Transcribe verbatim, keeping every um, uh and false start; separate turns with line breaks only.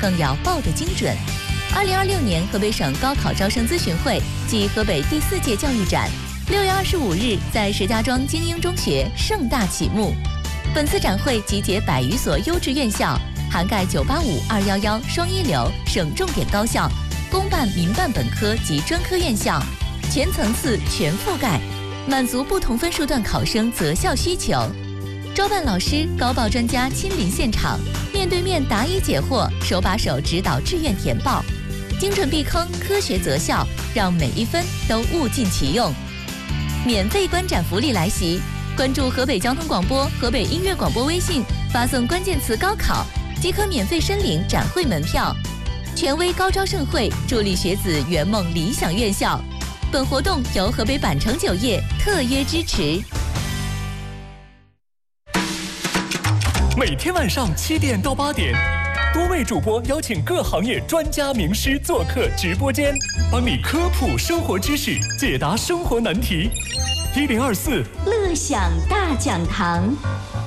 更要报得精准。二零二六年河北省高考招生咨询会暨河北第四届教育展，六月二十五日在石家庄精英中学盛大启幕。本次展会集结百余所优质院校，涵盖九八五、二一一双一流省重点高校、公办、民办本科及专科院校，全层次、全覆盖，满足不同分数段考生择校需求。招办老师、高报专家亲临现场，面对面答疑解惑，手把手指导志愿填报，精准避坑，科学择校，让每一分都物尽其用。免费观展福利来袭，关注河北交通广播、河北音乐广播微信，发送关键词“高考”，即可免费申领展会门票。权威高招盛会，助力学子圆梦理想院校。本活动由河北百城酒业特约支持。
每天晚上七点到八点，多位主播邀请各行业专家名师做客直播间，帮你科普生活知识，解答生活难题。一零二四
乐享大讲堂。